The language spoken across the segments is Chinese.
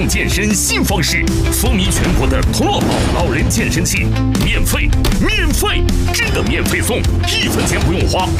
健身新方式，风靡全国的童乐宝老人健身器，免费，真的免费送，1分钱不用花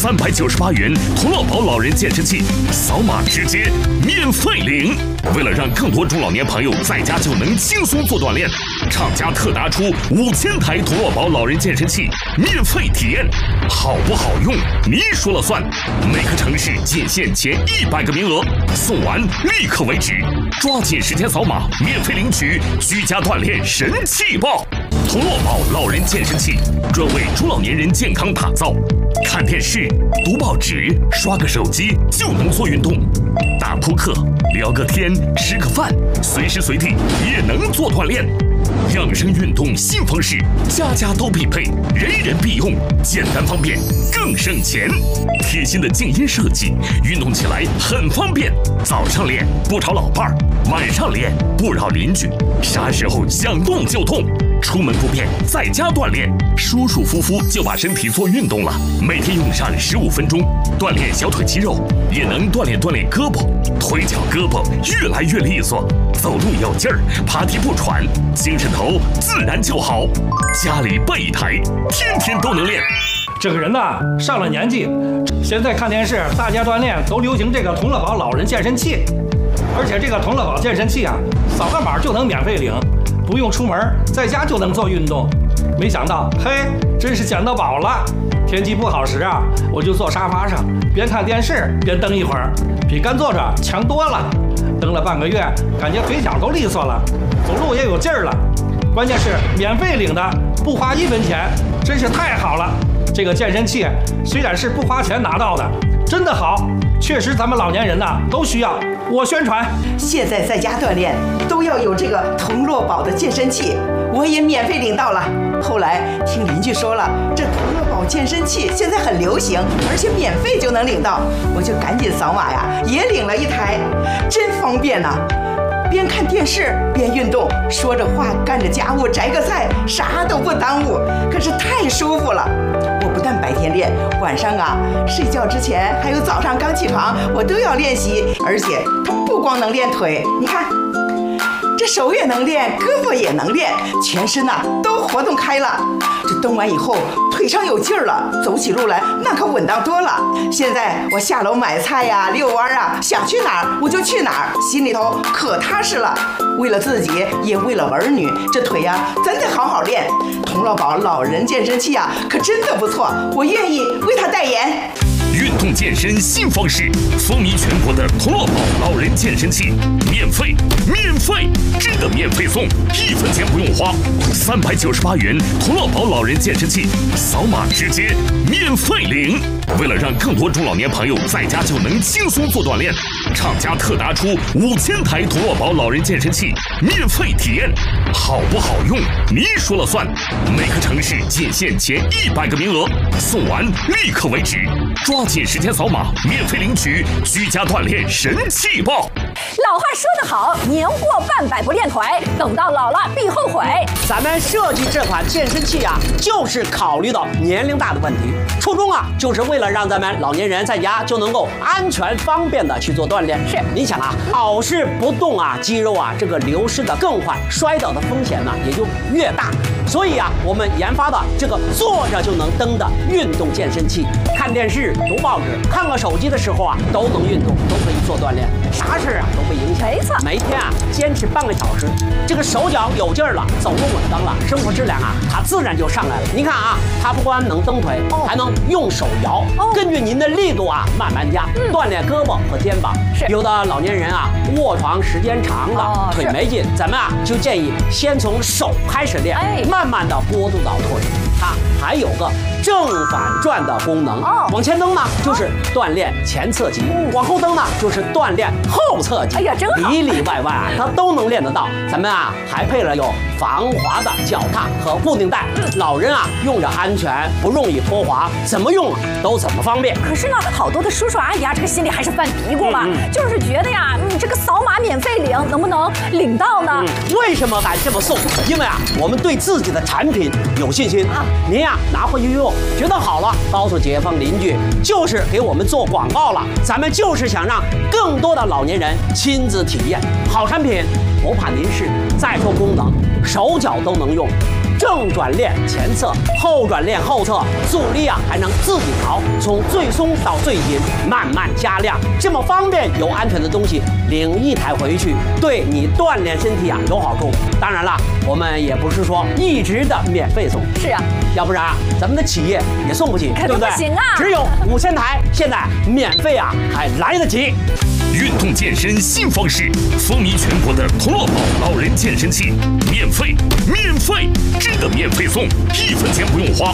，398元童乐宝老人健身器，扫码直接免费领。为了让更多中老年朋友在家就能轻松做锻炼，厂家特拿出5000台童乐宝老人健身器免费体验，好不好用你说了算。每个城市仅限前100个名额，送完立刻为止，抓紧时间扫码免费领取居家锻炼神器报。童乐宝老人健身器专为中老年人健康打造，看电视、读报纸、刷个手机就能做运动，打扑克、聊个天、吃个饭，随时随地也能做锻炼。养生运动新方式，家家都必配，人人必用，简单方便，更省钱。贴心的静音设计，运动起来很方便。早上练不吵老伴儿，晚上练不扰邻居，啥时候想动就动。出门不便，在家锻炼，舒舒服服就把身体做运动了。每天用上15分钟，锻炼小腿肌肉，也能锻炼胳膊，腿脚胳膊越来越利索，走路有劲儿，爬梯不喘，精神头自然就好。家里备一台，天天都能练。 这个人呐，上了年纪，现在看电视，大家锻炼都流行这个童乐宝老人健身器，而且这个童乐宝健身器啊，扫个码就能免费领。不用出门，在家就能做运动。没想到，嘿，真是捡到宝了！天气不好时啊，我就坐沙发上，边看电视边蹬一会儿，比干坐着强多了。蹬了半个月，感觉腿脚都利索了，走路也有劲儿了。关键是免费领的，不花1分钱，真是太好了。这个健身器虽然是不花钱拿到的，真的好，确实咱们老年人呐都需要。我宣传， 现在在家锻炼都要有这个童乐宝的健身器，我也免费领到了。后来听邻居说了，这童乐宝健身器现在很流行，而且免费就能领到，我就赶紧扫码呀，也领了一台，真方便呐！边看电视边运动，说着话干着家务，摘个菜，啥都不耽误，可是太舒服了。我不但白天练，晚上啊睡觉之前还有早上刚起床，我都要练习。而且它不光能练腿，你看这手也能练，胳膊也能练，全身呐都活动开了。这蹬完以后腿上有劲儿了，走起路来那可稳当多了。现在我下楼买菜呀、遛弯啊，想去哪儿我就去哪儿，心里头可踏实了。为了自己，也为了儿女，这腿呀咱得好好练。童乐宝老人健身器啊，可真的不错，我愿意为他代言。 运动健身新方式，风靡全国的童乐宝老人健身器，免费，真的免费送，1分钱不用花，398元童乐宝老人健身器，扫码直接免费领。为了让更多中老年朋友在家就能轻松做锻炼，厂家特拿出5000台童乐宝老人健身器免费体验，好不好用你说了算。每个城市仅限前100个名额，送完立刻为止，抓紧时间扫码免费领取居家锻炼神器报。 老话说得好，年过半百不练腿，等到老了必后悔。 咱们设计这款健身器啊，就是考虑到年龄大的问题，初衷啊，就是为了让咱们老年人在家就能够安全方便的去做锻炼。 是， 你想啊，老是不动啊，肌肉啊这个流失的更快，摔倒的风险呢也就越大。所以啊，我们研发的这个坐着就能蹬的运动健身器，看电视、读报纸、看个手机的时候啊，都能运动，都可以做锻炼，啥事啊都不影响。 没错， 每天啊坚持半个小时，这个手脚有劲儿了，走路稳当了，生活质量啊它自然就上来了。您看啊，它不光能蹬腿，还能用手摇，根据您的力度啊慢慢加，锻炼胳膊和肩膀。 是， 有的老年人啊卧床时间长了，腿没劲，咱们啊就建议先从手开始练，慢慢的过渡到腿。它还有个正反转的功能，往前蹬呢就是锻炼前侧肌，往后蹬呢就是锻炼后侧肌。 哎呀，真好， 里里外外啊它都能练得到。咱们啊还配了有防滑的脚踏和固定带，老人啊用着安全，不容易脱滑，怎么用都怎么方便。 可是呢，好多的叔叔阿姨啊，这个心里还是犯嘀咕嘛，就是觉得呀，这个扫码免费领， 能不能领到呢？ 为什么敢这么送？因为啊，我们对自己的产品有信心。您呀拿回去用，觉得好了，告诉街坊邻居，就是给我们做广告了。咱们就是想让更多的老年人亲自体验好产品，不怕您试。再说功能，手脚都能用。正转链前侧，后转链后侧，阻力啊还能自己调，从最松到最紧，慢慢加量，这么方便又安全的东西，领一台回去，对你锻炼身体啊有好处。当然了，我们也不是说一直的免费送， 是啊， 要不然啊咱们的企业也送不起， 肯定不行啊。 只有5000台，现在免费啊还来得及。 运动健身新方式，风靡全国的童乐宝老人健身器，免费，真的免费送，1分钱不用花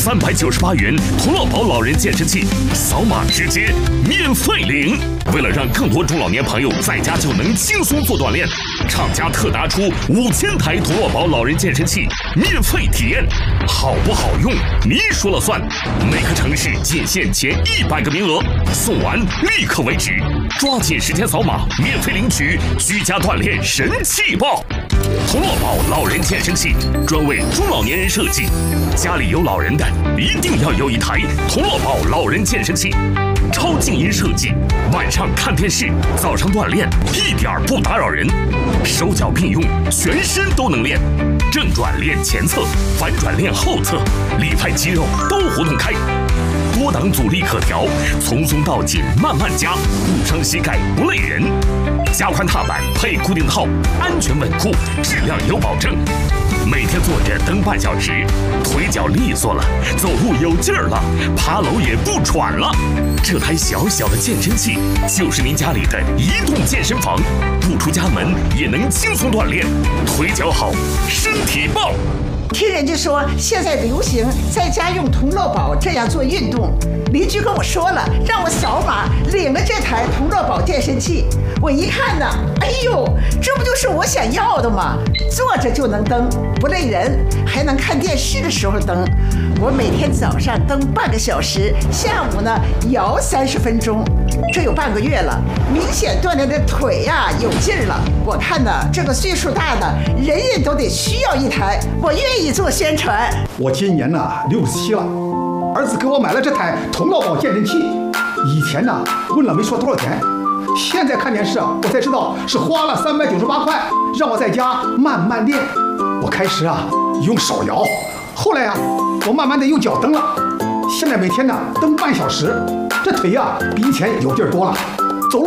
，398元童乐宝老人健身器，扫码直接免费领。为了让更多中老年朋友在家就能轻松做锻炼，厂家特拿出5000台童乐宝老人健身器免费体验，好不好用你说了算。每个城市仅限前100个名额，送完立刻为止，抓紧时间扫码免费领取居家锻炼神器报。童乐宝老人健身器专为中老年人设计，家里有老人的一定要有一台童乐宝老人健身器。超静音设计，晚上看电视，早上锻炼一点不打扰人，手脚并用，全身都能练。正转练前侧，反转练后侧，里派肌肉都活动开。多档阻力可调，从松到紧慢慢加，不伤膝盖不累人。加宽踏板配固定套，安全稳固，质量有保证。每天坐着蹬半小时，腿脚利索了，走路有劲儿了，爬楼也不喘了。这台小小的健身器就是您家里的移动健身房，不出家门也能轻松锻炼，腿脚好，身体棒。 听人家说现在流行在家用童乐宝这样做运动，邻居跟我说了，让我扫码领了这台童乐宝健身器。我一看呢，哎呦，这不就是我想要的吗？坐着就能蹬，不累人，还能看电视的时候蹬。我每天早上蹬半个小时，下午呢摇30分钟，这有半个月了，明显锻炼的腿呀有劲儿了。我看呢，这个岁数大的人人都得需要一台，我愿意做宣传。 我今年呢67了，儿子给我买了这台童乐宝健身器。以前呢问了没说多少钱，现在看电视啊，我才知道是花了398块，让我在家慢慢练。我开始啊用手摇，后来啊我慢慢的用脚蹬了，现在每天呢蹬半小时，这腿呀比以前有劲儿多了。